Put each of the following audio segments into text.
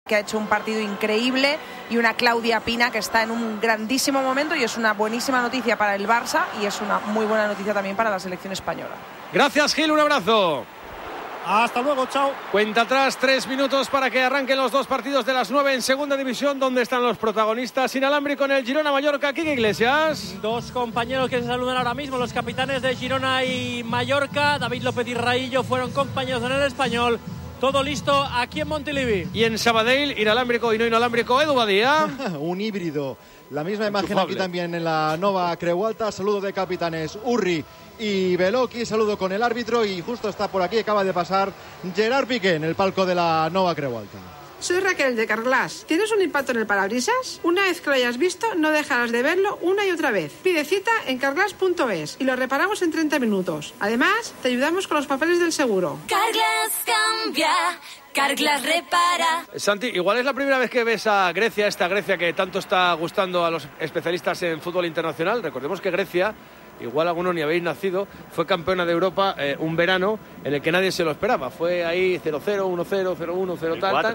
que ha hecho un partido increíble, y una Claudia Pina que está en un grandísimo momento, y es una buenísima noticia para el Barça y es una muy buena noticia también para la selección española. Gracias, Gil, un abrazo. Hasta luego, chao. Cuenta atrás, 3 minutos para que arranquen los dos partidos de las 9 en segunda división, donde están los protagonistas. Inalámbrico en el Girona-Mallorca. Quique Iglesias. Dos compañeros que se saludan ahora mismo, los capitanes de Girona y Mallorca. David López y Raillo fueron compañeros en el Español. Todo listo aquí en Montilivi. Y en Sabadell, inalámbrico y no inalámbrico, Edu Badía. Un híbrido. La misma imagen aquí también en la Nova Creu Alta. Saludo de capitanes Urri y Beloki. Saludo con el árbitro y justo está por aquí, acaba de pasar Gerard Piqué en el palco de la Nova Creu Alta. Soy Raquel de Carglass. ¿Tienes un impacto en el parabrisas? Una vez que lo hayas visto, no dejarás de verlo una y otra vez. Pide cita en carglass.es y lo reparamos en 30 minutos. Además, te ayudamos con los papeles del seguro. Carglass cambia, Carglass repara. Santi, igual es la primera vez que ves a Grecia, esta Grecia que tanto está gustando a los especialistas en fútbol internacional. Recordemos que Grecia, igual algunos ni habéis nacido, fue campeona de Europa un verano en el que nadie se lo esperaba. Fue ahí 0-0, 1-0, 0-1, 0 tal.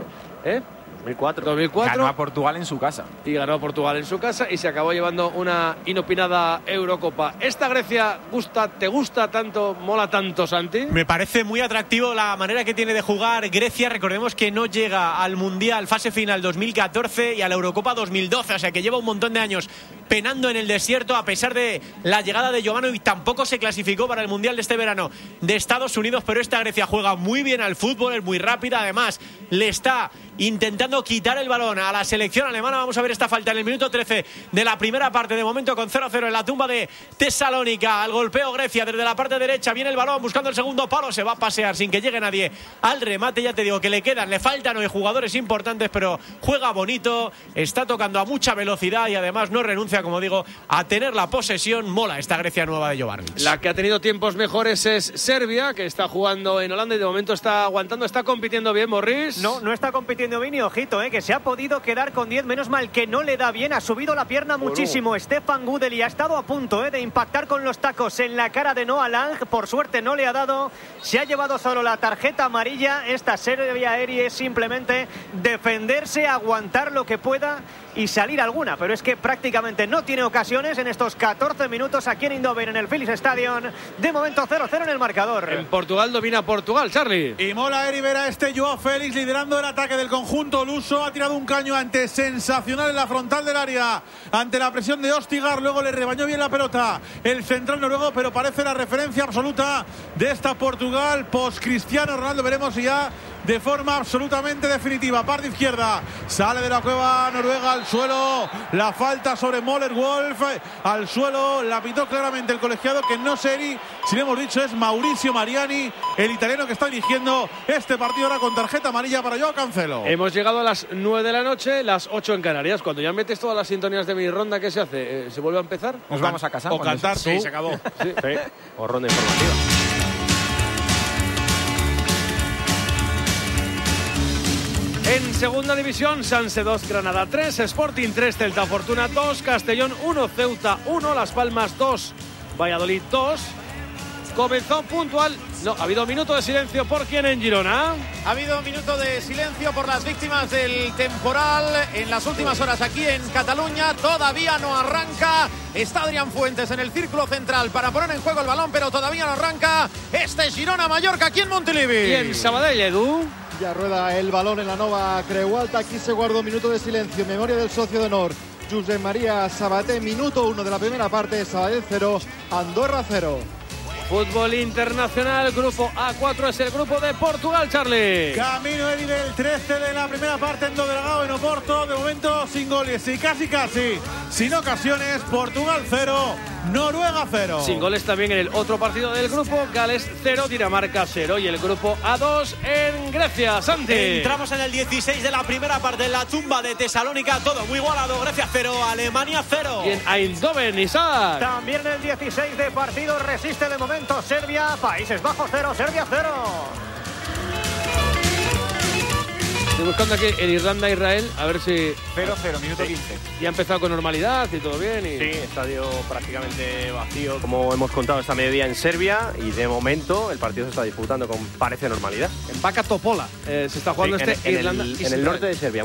2004. Ganó a Portugal en su casa. Y ganó a Portugal en su casa y se acabó llevando una inopinada Eurocopa. ¿Esta Grecia te gusta tanto, mola tanto, Santi? Me parece muy atractivo la manera que tiene de jugar Grecia. Recordemos que no llega al Mundial fase final 2014 y a la Eurocopa 2012, o sea que lleva un montón de años penando en el desierto a pesar de la llegada de Jovanovic. Tampoco se clasificó para el Mundial de este verano de Estados Unidos, pero esta Grecia juega muy bien al fútbol, es muy rápida, además le está intentando quitar el balón a la selección alemana. Vamos a ver esta falta en el minuto 13 de la primera parte, de momento con 0-0 en la tumba de Tesalónica. Al golpeo Grecia desde la parte derecha, viene el balón buscando el segundo palo, se va a pasear sin que llegue nadie al remate. Ya te digo que le faltan 9 jugadores importantes, pero juega bonito, está tocando a mucha velocidad y además no renuncia, como digo, a tener la posesión. Mola esta Grecia nueva de Jovanovic. La que ha tenido tiempos mejores es Serbia, que está jugando en Holanda y de momento está aguantando, está compitiendo bien, Morris. No está compitiendo bien y ojito, que se ha podido quedar con 10, menos mal que no le da bien, ha subido la pierna muchísimo. Stefan Gudeli ha estado a punto de impactar con los tacos en la cara de Noah Lang, por suerte no le ha dado, se ha llevado solo la tarjeta amarilla. Esta Serbia Aérea es simplemente defenderse, aguantar lo que pueda y salir alguna, pero es que prácticamente no tiene ocasiones en estos 14 minutos aquí en Eindhoven, en el Philips Stadium. De momento 0-0 en el marcador. En Portugal domina Portugal, Charlie. Y mola Eribera Joao Félix liderando el ataque del conjunto luso. Ha tirado un caño antes sensacional en la frontal del área ante la presión de Ostigar, luego le rebañó bien la pelota el central noruego, pero parece la referencia absoluta de esta Portugal post Cristiano Ronaldo. Veremos si ya de forma absolutamente definitiva. Parte izquierda, sale de la cueva noruega al suelo, la falta sobre Möller Wolf, al suelo, la pitó claramente el colegiado, que no sé si le hemos dicho, es Mauricio Mariani, el italiano que está dirigiendo este partido ahora con tarjeta amarilla para Joao Cancelo. Hemos llegado a las 9 de la noche, las 8 en Canarias. Cuando ya metes todas las sintonías de mi ronda, ¿qué se hace? ¿Se vuelve a empezar? Nos vamos a casa. O cantar tú. Sí, se acabó. Sí. O ronda informativa. En segunda división, Sanse 2, Granada 3, Sporting 3, Celta Fortuna 2, Castellón 1, Ceuta 1, Las Palmas 2, Valladolid 2. Comenzó puntual. No, ha habido minuto de silencio por quién en Girona. Ha habido un minuto de silencio por las víctimas del temporal en las últimas horas aquí en Cataluña. Todavía no arranca. Está Adrián Fuentes en el círculo central para poner en juego el balón, pero todavía no arranca. Este es Girona-Mallorca aquí en Montilivi. Y en Sabadell, Edu. Ya rueda el balón en la Nova Creu Alta. Aquí se guarda un minuto de silencio en memoria del socio de honor, Josep María Sabaté. Minuto 1 de la primera parte. Sabadell 0, Andorra 0. Fútbol internacional, grupo A4 es el grupo de Portugal, Charlie. Camino de nivel 13 de la primera parte en Dragao, en Oporto. De momento sin goles y casi sin ocasiones. Portugal 0, Noruega 0. Sin goles también en el otro partido del grupo, Gales 0, Dinamarca 0. Y el grupo A2 en Grecia, Santi. Entramos en el 16 de la primera parte, en la tumba de Tesalónica. Todo muy igualado. Grecia 0, Alemania 0. Y en Eindhoven, Isaac. También en el 16 de partido resiste de momento Serbia, Países Bajos 0, Serbia 0. Estoy buscando aquí en Irlanda-Israel, a ver si... 0-0, minuto 15. Y ha empezado con normalidad y todo bien. Y... Sí, estadio prácticamente vacío, como hemos contado esta mediodía en Serbia, y de momento el partido se está disputando con parece normalidad. En Vaca Topola se está jugando sí, en el norte de Serbia.